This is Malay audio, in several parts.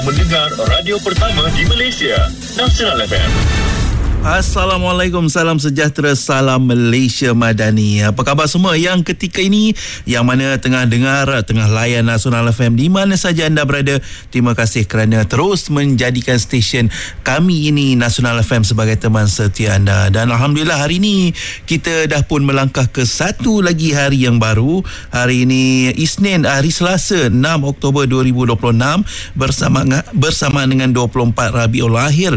Mendengar radio pertama di Malaysia, Nasional FM. Assalamualaikum, salam sejahtera, salam Malaysia Madani. Apa khabar semua yang ketika ini, yang mana tengah dengar, tengah layan Nasional FM di mana saja anda berada. Terima kasih kerana terus menjadikan stesen kami ini, Nasional FM, sebagai teman setia anda. Dan Alhamdulillah hari ini kita dah pun melangkah ke satu lagi hari yang baru. Hari ini Isnin, hari Selasa 6 Oktober 2026 bersama dengan 24 Rabiul Akhir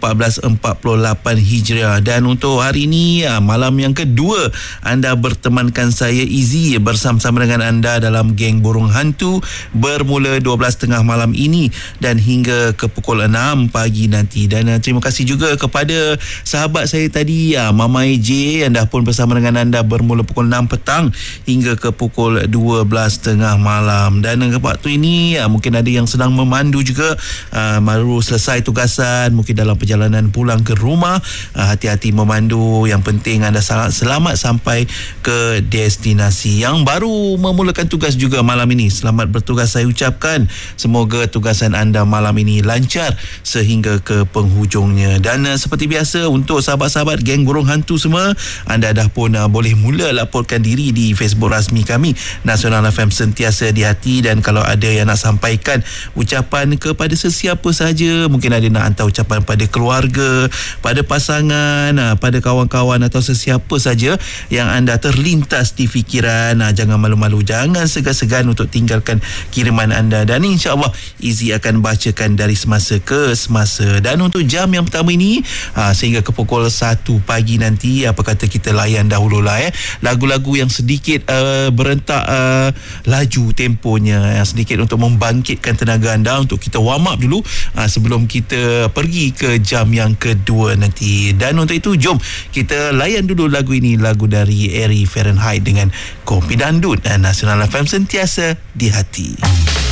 1448 Hijriah. Dan untuk hari ini, malam yang kedua, anda bertemankan saya Izzy bersama-sama dengan anda dalam geng Burung Hantu, bermula 12.30 malam ini dan hingga ke pukul 6 pagi nanti. Dan terima kasih juga kepada sahabat saya tadi, Mama AJ, yang dah pun bersama dengan anda bermula pukul 6 petang hingga ke pukul 12.30 malam. Dan waktu ini mungkin ada yang sedang memandu juga, baru selesai tugasan, mungkin dalam perjalanan pulang ke rumah. Hati-hati memandu, yang penting anda selamat sampai ke destinasi. Yang baru memulakan tugas juga malam ini, selamat bertugas saya ucapkan. Semoga tugasan anda malam ini lancar sehingga ke penghujungnya. Dan seperti biasa, untuk sahabat-sahabat geng Burung Hantu semua, anda dah pun boleh mula laporkan diri di Facebook rasmi kami, Nasional FM Sentiasa di Hati. Dan kalau ada yang nak sampaikan ucapan kepada sesiapa saja, mungkin ada nak hantar ucapan pada keluarga, pada pasangan, pada kawan-kawan atau sesiapa saja yang anda terlintas di fikiran, jangan malu-malu, jangan segan-segan untuk tinggalkan kiriman anda, dan insya-Allah Izzy akan bacakan dari semasa ke semasa. Dan untuk jam yang pertama ini, sehingga ke pukul 1 pagi nanti, apa kata kita layan dahululah lagu-lagu yang sedikit berentak laju temponya, sedikit untuk membangkitkan tenaga anda, untuk kita warm up dulu sebelum kita pergi ke jam yang kedua nanti. Dan untuk itu, jom kita layan dulu lagu ini, lagu dari Eri Fahrenheit dengan Kopi Dandut. Nasional FM Sentiasa di Hati.